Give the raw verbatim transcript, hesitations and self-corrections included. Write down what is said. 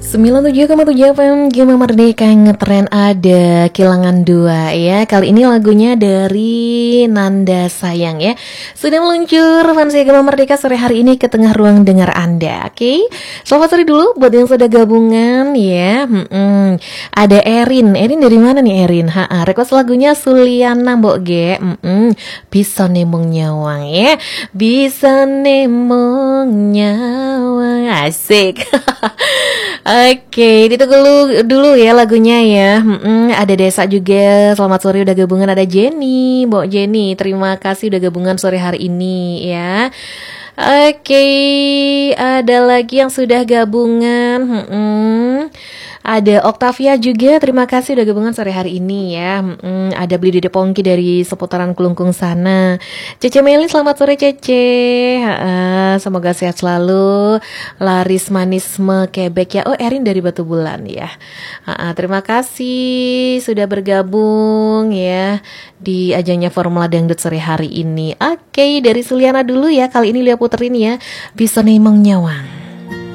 sembilan puluh tujuh koma tujuh F M Gema Merdeka ngetren ada Kilangan dua ya. Kali ini lagunya dari Nanda Sayang ya. Sudah meluncur fans Gema Merdeka sore hari ini ke tengah ruang dengar Anda. Oke, okay? Selamat sore dulu buat yang sudah gabungan ya. Hmm-mm. Ada Erin. Erin dari mana nih Erin? Ha, request lagunya Suliana Mbok G. Hmm-mm. Bisa nemong nyawang ya. Bisa nemong nyawang. Asik. Oke, ditunggu dulu, dulu ya lagunya ya. Mm-mm, ada Desa juga. Selamat sore udah gabungan. Ada Jenny, Mbok Jenny. Terima kasih udah gabungan sore hari ini ya. Oke, ada lagi yang sudah gabungan. Mm-mm. Ada Octavia juga, terima kasih udah gabungan sore hari ini ya. Hmm, ada Beli Dede Pongki dari seputaran Kelungkung sana. Cece Meli, selamat sore Cece. Ha-ha, semoga sehat selalu. Laris manisme Quebec ya. Oh, Erin dari Batu Bulan ya. Ha-ha, terima kasih sudah bergabung ya di ajangnya Formula Dangdut sore hari ini. Oke, dari Suliana dulu ya. Kali ini Lia puterin ya. Bisa nemong nyawang.